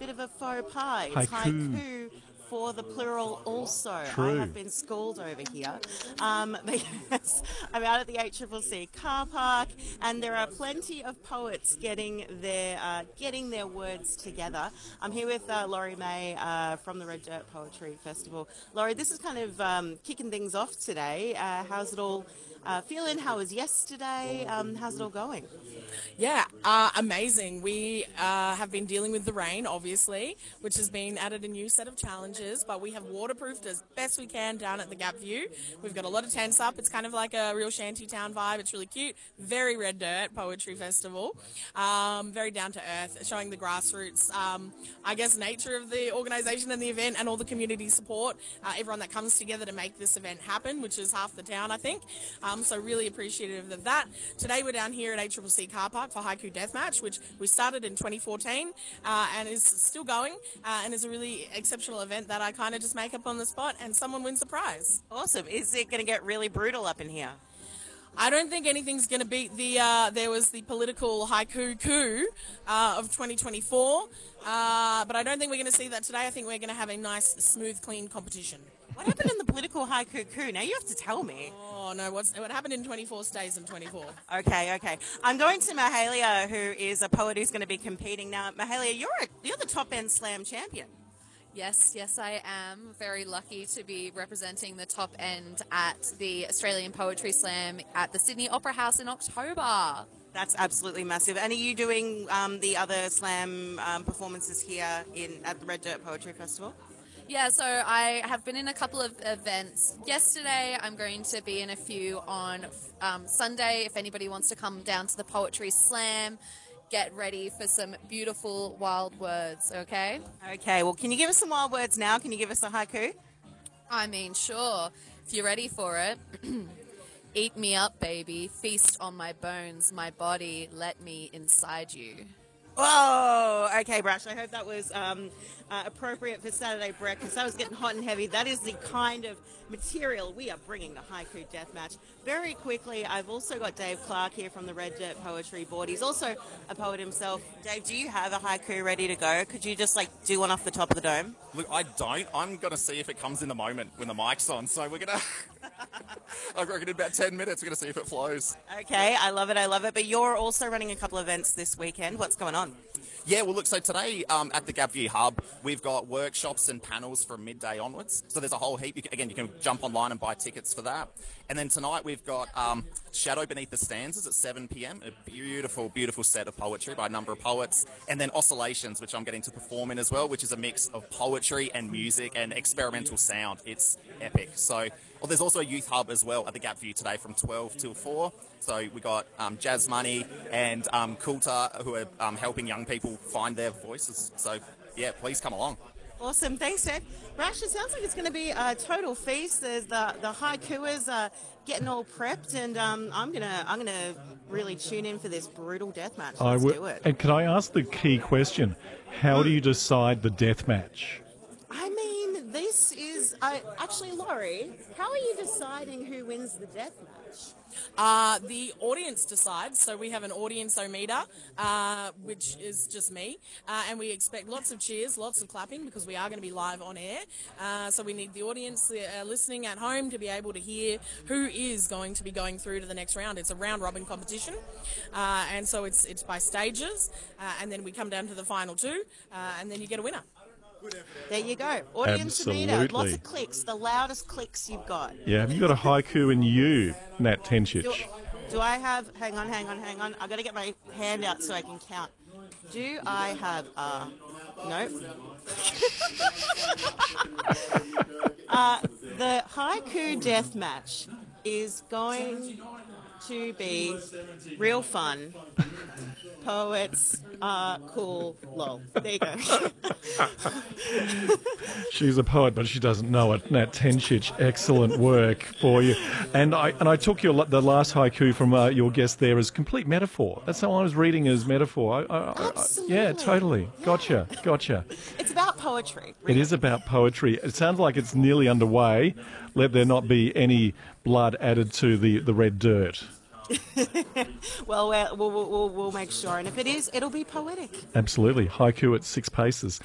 bit of a faux pas. It's Haiku. haiku for the plural also. True. I have been schooled over here. Because I'm out at the ACCC car park, and there are plenty of poets getting their words together. I'm here with Laurie May from the Red Dirt Poetry Festival. Laurie, this is kind of kicking things off today. How's it all feeling? How was yesterday? How's it all going? Yeah, amazing. We have been dealing with the rain, obviously, which has been added a new set of challenges, but we have waterproofed as best we can down at the Gap View. We've got a lot of tents up. It's kind of like a real shanty town vibe. It's really cute. Very Red Dirt Poetry Festival. Very down to earth, showing the grassroots, I guess, nature of the organisation and the event and all the community support, everyone that comes together to make this event happen, which is half the town, I think. So really appreciative of that. Today we're down here at ACCC Car Park for Haiku Deathmatch, which we started in 2014 and is still going and is a really exceptional event that I kind of just make up on the spot and someone wins the prize. Awesome. Is it going to get really brutal up in here? I don't think anything's going to beat the, there was the political haiku coup of 2024, but I don't think we're going to see that today. I think we're going to have a nice, smooth, clean competition. What happened in the political haiku coup? Now you have to tell me. Oh, no, what happened in 24 stays in 24. Okay. I'm going to Mahalia, who is a poet who's going to be competing. Now, Mahalia, you're the top-end slam champion. Yes, I am very lucky to be representing the top end at the Australian Poetry Slam at the Sydney Opera House in October. That's absolutely massive. And are you doing the other slam performances here at the Red Dirt Poetry Festival? Yeah, so I have been in a couple of events yesterday. I'm going to be in a few on Sunday. If anybody wants to come down to the Poetry Slam, get ready for some beautiful wild words, okay? Okay, well, can you give us some wild words now? Can you give us a haiku? I mean, sure, if you're ready for it. Eat me up, baby. Feast on my bones, my body. Let me inside you. Whoa! Okay, Brash, I hope that was appropriate for Saturday breakfast. That was getting hot and heavy. That is the kind of material we are bringing to Haiku Deathmatch. Very quickly, I've also got Dave Clark here from the Red Dirt Poetry Board. He's also a poet himself. Dave, do you have a haiku ready to go? Could you just, do one off the top of the dome? Look, I don't. I'm going to see if it comes in the moment when the mic's on. So we're going to... I reckon in about 10 minutes we're going to see if it flows. Okay, I love it. But you're also running a couple of events this weekend. What's going on? Yeah, well, look, so today at the Gap View Hub, we've got workshops and panels from midday onwards. So there's a whole heap. You can jump online and buy tickets for that. And then tonight we've got Shadow Beneath the Stanzas at 7 p.m. A beautiful, beautiful set of poetry by a number of poets. And then Oscillations, which I'm getting to perform in as well, which is a mix of poetry and music and experimental sound. It's epic. So there's also a youth hub as well at the Gap View today from 12 till 4. So we got Jazz Money and Kulta, who are helping young people find their voices. So, yeah, please come along. Awesome. Thanks, Dave. Rash, it sounds like it's going to be a total feast. There's the haikuers getting all prepped, and I'm gonna really tune in for this brutal death match. Let's do it. And can I ask the key question? How do you decide the death match? I mean, this is... actually, Laurie, how are you deciding who wins the death match? The audience decides, so we have an audience-o-meter, which is just me, and we expect lots of cheers, lots of clapping, because we are going to be live on air, so we need the audience listening at home to be able to hear who is going to be going through to the next round. It's a round-robin competition, and so it's by stages, and then we come down to the final two, and then you get a winner. There you go. Audience meter. Absolutely. Lots of clicks. The loudest clicks you've got. Yeah, have you got a haiku in you, Nat Tencic? Do I have... Hang on. I've got to get my hand out so I can count. Do I have... Nope. The haiku death match is going to be real fun. Poets are cool. Lol. There you go. She's a poet, but she doesn't know it. Nat Tencic, excellent work for you. And I took the last haiku from your guest there as complete metaphor. That's how I was reading as metaphor. Absolutely. Yeah, totally. Gotcha. It's about poetry. Really. It is about poetry. It sounds like it's nearly underway. Let there not be any blood added to the red dirt. Well, we'll make sure. And if it is, it'll be poetic. Absolutely. Haiku at 6 paces.